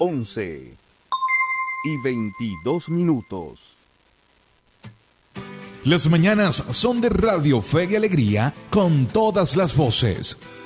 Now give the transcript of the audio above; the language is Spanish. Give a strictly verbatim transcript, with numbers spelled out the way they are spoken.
once y veintidós minutos. Las mañanas son de Radio Fe y Alegría con todas las voces.